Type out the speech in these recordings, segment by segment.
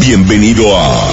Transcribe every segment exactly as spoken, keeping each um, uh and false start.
Bienvenido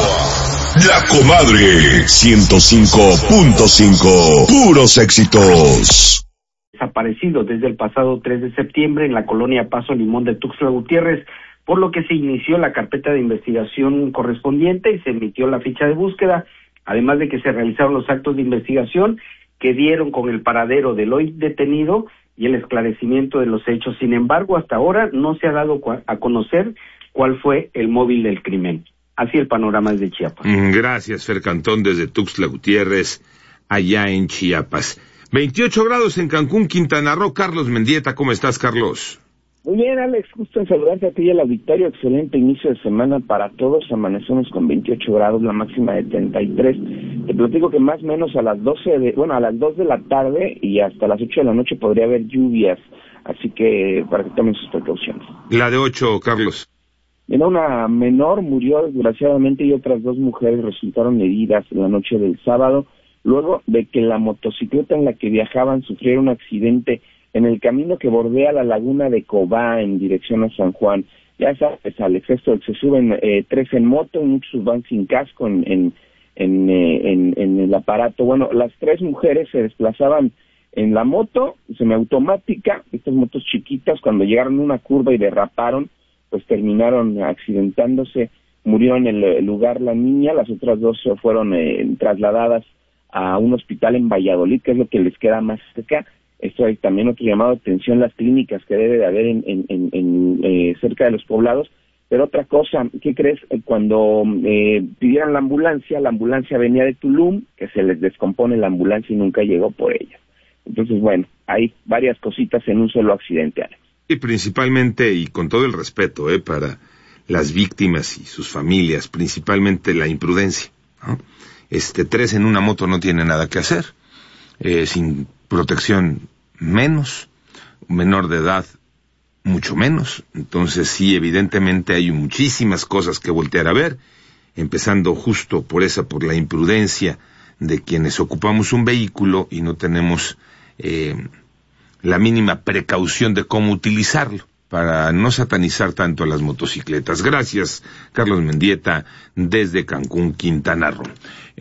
a La Comadre ciento cinco punto cinco. Puros éxitos. Desaparecido desde el pasado tres de septiembre en la colonia Paso Limón de Tuxtla Gutiérrez, por lo que se inició la carpeta de investigación correspondiente y se emitió la ficha de búsqueda, además de que se realizaron los actos de investigación que dieron con el paradero del hoy detenido y el esclarecimiento de los hechos. Sin embargo, hasta ahora no se ha dado a conocer cuál fue el móvil del crimen. Así el panorama es de Chiapas. Gracias, Fer Cantón, desde Tuxtla Gutiérrez, allá en Chiapas. veintiocho grados en Cancún, Quintana Roo. Carlos Mendieta, ¿cómo estás, Carlos? Muy bien, Alex, gusto en saludarte a ti y al auditorio. Excelente inicio de semana para todos. Amanecemos con veintiocho grados, la máxima de treinta y tres. Te platico que más o menos a las doce de, bueno, a las dos de la tarde y hasta las ocho de la noche podría haber lluvias, así que para que tomen sus precauciones. La de ocho, Carlos. Mira, una menor murió desgraciadamente y otras dos mujeres resultaron heridas en la noche del sábado, luego de que la motocicleta en la que viajaban sufriera un accidente en el camino que bordea la laguna de Cobá en dirección a San Juan. Ya sabes, Alex, esto se suben eh, tres en moto, muchos van sin casco en en, en, eh, en en el aparato. Bueno, las tres mujeres se desplazaban en la moto semiautomática, estas motos chiquitas, cuando llegaron a una curva y derraparon, pues terminaron accidentándose. Murió en el lugar la niña, las otras dos fueron eh, trasladadas a un hospital en Valladolid, que es lo que les queda más cerca. Esto hay también otro llamado de atención, las clínicas que debe de haber en, en, en, en eh, cerca de los poblados. Pero otra cosa, ¿qué crees? Cuando eh, pidieron la ambulancia, la ambulancia venía de Tulum, que se les descompone la ambulancia y nunca llegó por ella. Entonces, bueno, hay varias cositas en un solo accidente, Alex. Y principalmente, y con todo el respeto, eh, para las víctimas y sus familias, principalmente la imprudencia, ¿no? Este, tres en una moto no tiene nada que hacer, eh, sin protección menos, menor de edad mucho menos. Entonces sí, evidentemente hay muchísimas cosas que voltear a ver, empezando justo por esa, por la imprudencia de quienes ocupamos un vehículo y no tenemos eh, la mínima precaución de cómo utilizarlo, para no satanizar tanto a las motocicletas. Gracias, Carlos Mendieta, desde Cancún, Quintana Roo.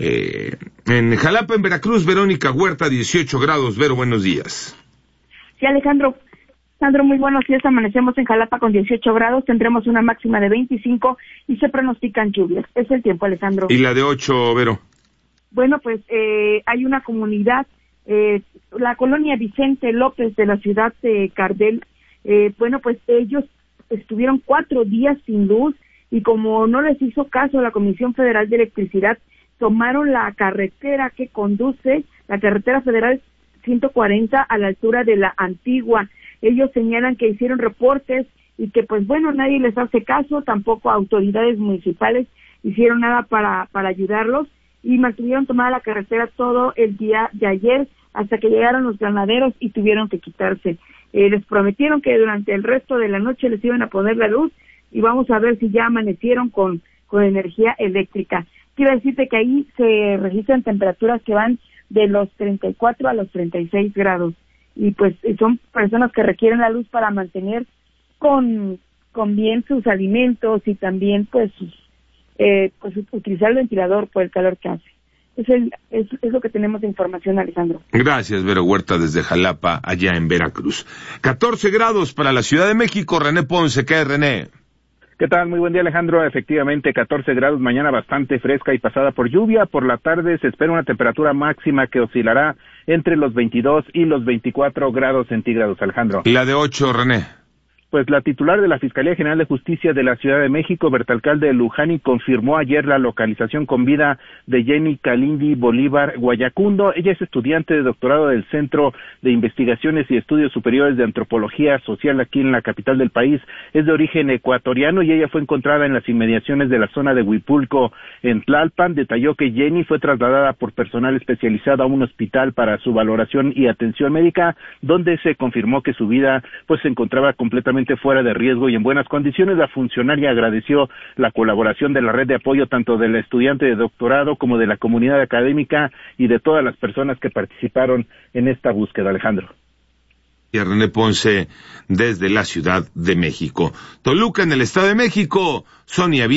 Eh, en Jalapa, en Veracruz, Verónica Huerta, dieciocho grados. Vero, buenos días. Sí, Alejandro. Alejandro, muy buenos días. Amanecemos en Jalapa con dieciocho grados, tendremos una máxima de veinticinco y se pronostican lluvias. Es el tiempo, Alejandro. ¿Y la de ocho, Vero? Bueno, pues eh, hay una comunidad, eh, la colonia Vicente López de la ciudad de Cardel. Eh, bueno, pues ellos estuvieron cuatro días sin luz y como no les hizo caso la Comisión Federal de Electricidad, tomaron la carretera que conduce, la carretera federal ciento cuarenta a la altura de la Antigua. Ellos señalan que hicieron reportes y que pues bueno, nadie les hace caso, tampoco autoridades municipales hicieron nada para, para ayudarlos y mantuvieron tomada la carretera todo el día de ayer hasta que llegaron los granaderos y tuvieron que quitarse. Eh, les prometieron que durante el resto de la noche les iban a poner la luz y vamos a ver si ya amanecieron con, con energía eléctrica. Quiero decirte que ahí se registran temperaturas que van de los treinta y cuatro a los treinta y seis grados y pues son personas que requieren la luz para mantener con, con bien sus alimentos y también pues, eh, pues utilizar el ventilador por el calor que hace. Es, el, es, es lo que tenemos de información, Alejandro. Gracias, Vero Huerta, desde Jalapa, allá en Veracruz. catorce grados para la Ciudad de México. René Ponce, ¿qué es, René? ¿Qué tal? Muy buen día, Alejandro. Efectivamente, catorce grados, mañana bastante fresca y pasada por lluvia. Por la tarde se espera una temperatura máxima que oscilará entre los veintidós y los veinticuatro grados centígrados, Alejandro. ¿Y la de ocho, René? Pues la titular de la Fiscalía General de Justicia de la Ciudad de México, Bertalcalde Lujani, confirmó ayer la localización con vida de Jenny Kalindi Bolívar Guayacundo. Ella es estudiante de doctorado del Centro de Investigaciones y Estudios Superiores de Antropología Social aquí en la capital del país. Es de origen ecuatoriano y ella fue encontrada en las inmediaciones de la zona de Huipulco, en Tlalpan. Detalló que Jenny fue trasladada por personal especializado a un hospital para su valoración y atención médica, donde se confirmó que su vida pues se encontraba completamente fuera de riesgo y en buenas condiciones. La funcionaria agradeció la colaboración de la red de apoyo tanto del estudiante de doctorado como de la comunidad académica y de todas las personas que participaron en esta búsqueda, Alejandro. Y a René Ponce desde la Ciudad de México. Toluca, en el Estado de México, Sonia